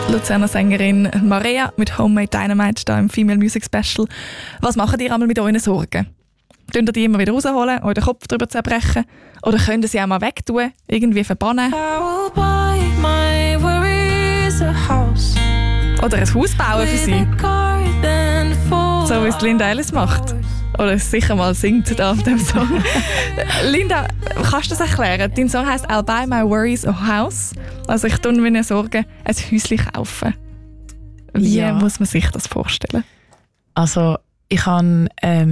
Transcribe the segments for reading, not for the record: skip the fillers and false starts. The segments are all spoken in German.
Luzerner Sängerin Marea mit Homemade Dynamite hier im Female Music Special. Was macht ihr einmal mit euren Sorgen? Könnt ihr die immer wieder rausholen oder den Kopf darüber zerbrechen? Oder könnt ihr sie auch mal wegtun, irgendwie verbannen? Oder ein Haus bauen für sie? So wie es Linda Ellis macht. Oder es sicher mal singt da auf dem Song. Linda, kannst du das erklären? Dein Song heisst «I'll buy my worries a house». Also ich tue meine Sorgen ein Häuschen kaufen. Wie muss man sich das vorstellen? Also ich habe...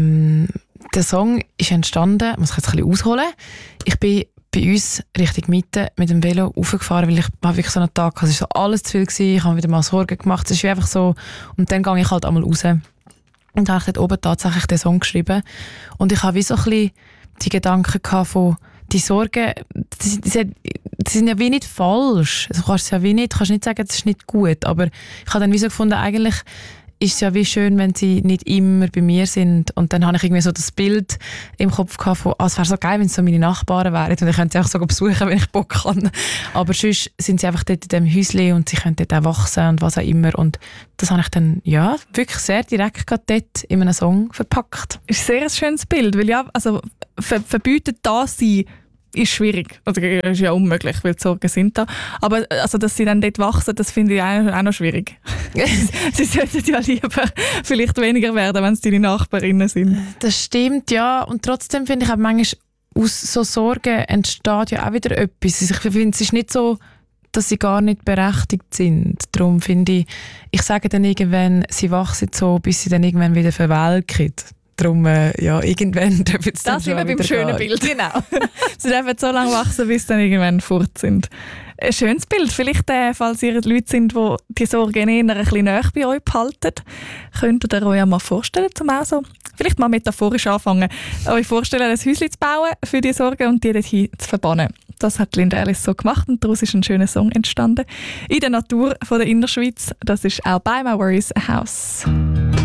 der Song ist entstanden, muss ich jetzt ein bisschen ausholen. Ich bin bei uns Richtung Mitte mit dem Velo raufgefahren, weil ich wirklich so einen Tag hatte. Es war so alles zu viel gewesen, ich habe wieder mal Sorgen gemacht. Es ist einfach so. Und dann gehe ich halt einmal raus. Und dann habe ich dort oben tatsächlich den Song geschrieben. Und ich habe wie so ein bisschen die Gedanken gehabt von, die Sorgen, die sind ja wie nicht falsch. Also du kannst nicht sagen, das ist nicht gut. Aber ich habe dann wie so gefunden, eigentlich ist es ja wie schön, wenn sie nicht immer bei mir sind. Und dann habe ich irgendwie so das Bild im Kopf gehabt von, es wäre so geil, wenn es so meine Nachbarn wären und ich könnte sie auch so besuchen, wenn ich Bock habe. Aber sonst sind sie einfach dort in diesem Häuschen und sie können dort auch wachsen und was auch immer. Und das habe ich dann wirklich sehr direkt dort in einem Song verpackt. Das ist ein sehr schönes Bild, weil verbieten da sein ist schwierig. Also ist ja unmöglich, weil die Sorgen sind da. Aber also, dass sie dann dort wachsen, das finde ich auch noch schwierig. Sie sollten ja lieber vielleicht weniger werden, wenn es deine Nachbarinnen sind. Das stimmt, ja. Und trotzdem finde ich auch manchmal, aus so Sorgen entsteht ja auch wieder etwas. Ich finde, es ist nicht so, dass sie gar nicht berechtigt sind. Darum finde ich sage dann irgendwann, sie wachsen so, bis sie dann irgendwann wieder verwelken. Darum, irgendwann dürfen sie dann schon wieder beim schönen gehen. Bild. Genau. Sie dürfen so lange wachsen, bis sie dann irgendwann fort sind. Ein schönes Bild. Vielleicht, falls ihr Leute sind, die die Sorgen eher ein bisschen näher bei euch behalten, könnt ihr euch ja mal vorstellen, zum auch so, vielleicht mal metaphorisch anfangen, euch vorstellen, ein Häuschen zu bauen für die Sorgen und die dorthin zu verbannen. Das hat Linda Ellis so gemacht und daraus ist ein schöner Song entstanden. In der Natur von der Innerschweiz. Das ist «I'll buy my worries a house».